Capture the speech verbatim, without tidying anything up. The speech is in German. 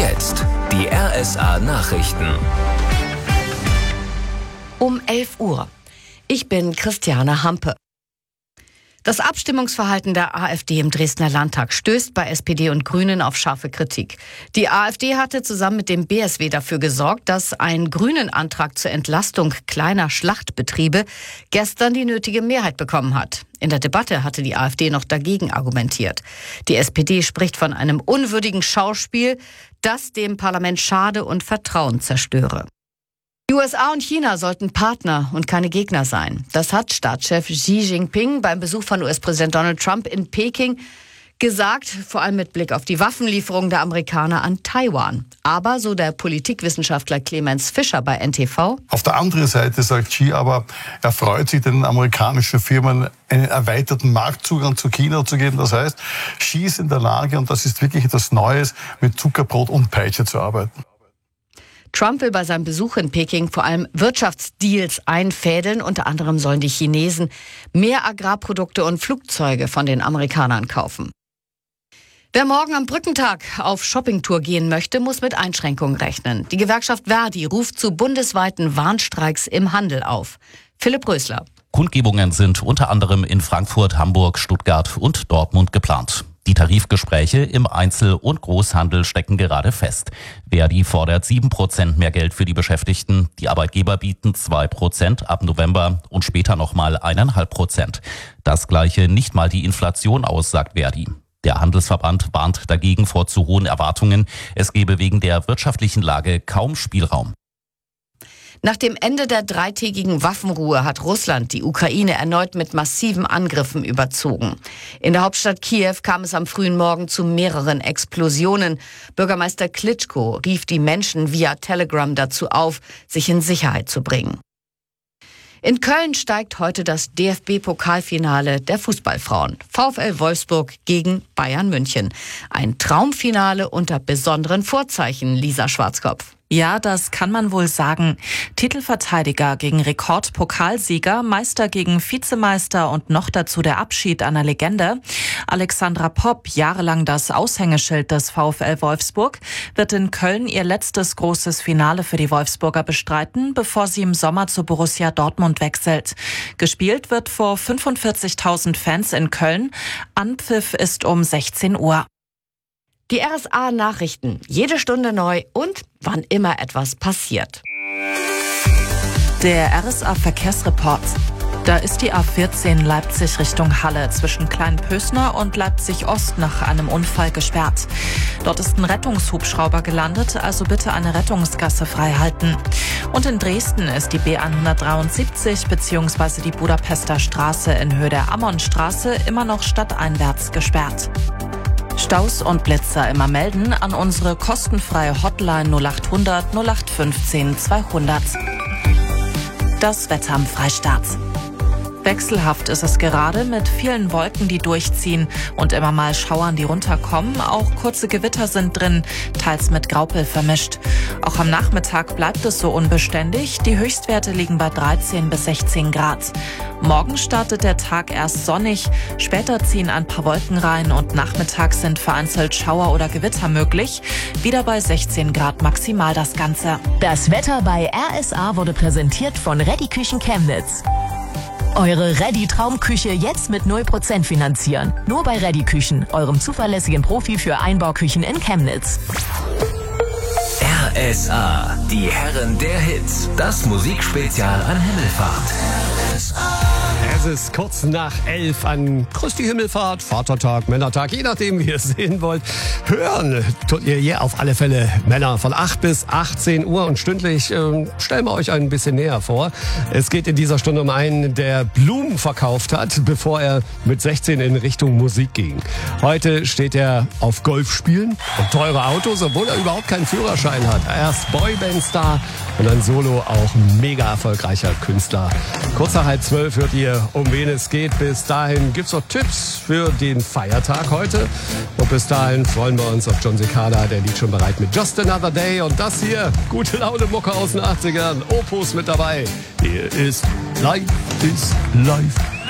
Jetzt die R S A-Nachrichten. Um elf Uhr. Ich bin Christiane Hampe. Das Abstimmungsverhalten der AfD im Dresdner Landtag stößt bei S P D und Grünen auf scharfe Kritik. Die AfD hatte zusammen mit dem B S W dafür gesorgt, dass ein Grünen-Antrag zur Entlastung kleiner Schlachtbetriebe gestern die nötige Mehrheit bekommen hat. In der Debatte hatte die AfD noch dagegen argumentiert. Die S P D spricht von einem unwürdigen Schauspiel, das dem Parlament schade und Vertrauen zerstöre. Die U S A und China sollten Partner und keine Gegner sein. Das hat Staatschef Xi Jinping beim Besuch von U S-Präsident Donald Trump in Peking gesagt, vor allem mit Blick auf die Waffenlieferung der Amerikaner an Taiwan. Aber, so der Politikwissenschaftler Clemens Fischer bei N T V: Auf der anderen Seite sagt Xi aber, er freut sich, den amerikanischen Firmen einen erweiterten Marktzugang zu China zu geben. Das heißt, Xi ist in der Lage, und das ist wirklich etwas Neues, mit Zuckerbrot und Peitsche zu arbeiten. Trump will bei seinem Besuch in Peking vor allem Wirtschaftsdeals einfädeln. Unter anderem sollen die Chinesen mehr Agrarprodukte und Flugzeuge von den Amerikanern kaufen. Wer morgen am Brückentag auf Shoppingtour gehen möchte, muss mit Einschränkungen rechnen. Die Gewerkschaft Verdi ruft zu bundesweiten Warnstreiks im Handel auf. Philipp Rösler. Kundgebungen sind unter anderem in Frankfurt, Hamburg, Stuttgart und Dortmund geplant. Die Tarifgespräche im Einzel- und Großhandel stecken gerade fest. Verdi fordert sieben Prozent mehr Geld für die Beschäftigten. Die Arbeitgeber bieten zwei Prozent ab November und später nochmal eins Komma fünf Prozent. Das gleiche nicht mal die Inflation aus, sagt Verdi. Der Handelsverband warnt dagegen vor zu hohen Erwartungen. Es gebe wegen der wirtschaftlichen Lage kaum Spielraum. Nach dem Ende der dreitägigen Waffenruhe hat Russland die Ukraine erneut mit massiven Angriffen überzogen. In der Hauptstadt Kiew kam es am frühen Morgen zu mehreren Explosionen. Bürgermeister Klitschko rief die Menschen via Telegram dazu auf, sich in Sicherheit zu bringen. In Köln steigt heute das D F B-Pokalfinale der Fußballfrauen. VfL Wolfsburg gegen Bayern München. Ein Traumfinale unter besonderen Vorzeichen, Lisa Schwarzkopf. Ja, das kann man wohl sagen. Titelverteidiger gegen Rekordpokalsieger, Meister gegen Vizemeister und noch dazu der Abschied einer Legende. Alexandra Popp, jahrelang das Aushängeschild des VfL Wolfsburg, wird in Köln ihr letztes großes Finale für die Wolfsburger bestreiten, bevor sie im Sommer zu Borussia Dortmund wechselt. Gespielt wird vor fünfundvierzigtausend Fans in Köln. Anpfiff ist um sechzehn Uhr. Die R S A-Nachrichten, jede Stunde neu und wann immer etwas passiert. Der R S A-Verkehrsreport. Da ist die A vierzehn Leipzig Richtung Halle zwischen Kleinpösner und Leipzig Ost nach einem Unfall gesperrt. Dort ist ein Rettungshubschrauber gelandet, also bitte eine Rettungsgasse freihalten. Und in Dresden ist die B hundertdreiundsiebzig bzw. die Budapester Straße in Höhe der Ammonstraße immer noch stadteinwärts gesperrt. Staus und Blitzer immer melden an unsere kostenfreie Hotline null achthundert null acht fünfzehn zweihundert. Das Wetter am Freistaat. Wechselhaft ist es gerade mit vielen Wolken, die durchziehen und immer mal Schauern, die runterkommen. Auch kurze Gewitter sind drin, teils mit Graupel vermischt. Auch am Nachmittag bleibt es so unbeständig. Die Höchstwerte liegen bei dreizehn bis sechzehn Grad. Morgen startet der Tag erst sonnig, später ziehen ein paar Wolken rein und nachmittags sind vereinzelt Schauer oder Gewitter möglich. Wieder bei sechzehn Grad maximal das Ganze. Das Wetter bei R S A wurde präsentiert von Reddy Küchen Chemnitz. Eure Reddy Traumküche jetzt mit null Prozent finanzieren. Nur bei Reddy Küchen, eurem zuverlässigen Profi für Einbauküchen in Chemnitz. R S A, die Herren der Hits. Das Musikspezial an Himmelfahrt. Es ist kurz nach elf an Christi Himmelfahrt, Vatertag, Männertag, je nachdem, wie ihr es sehen wollt. Hören tut ihr hier auf alle Fälle Männer von acht bis achtzehn Uhr und stündlich äh, stellen wir euch ein bisschen näher vor. Es geht in dieser Stunde um einen, der Blumen verkauft hat, bevor er mit sechzehn in Richtung Musik ging. Heute steht er auf Golfspielen und teure Autos, obwohl er überhaupt keinen Führerschein hat. Erst Boybandstar und dann solo auch mega erfolgreicher Künstler. Kurz nach halb zwölf hört ihr, um wen es geht. Bis dahin gibt's noch Tipps für den Feiertag heute. Und bis dahin freuen wir uns auf John Cicada. Der liegt schon bereit mit Just Another Day. Und das hier, gute Laune Mucke aus den achtzigern. Opus mit dabei. Hier ist Life is Life.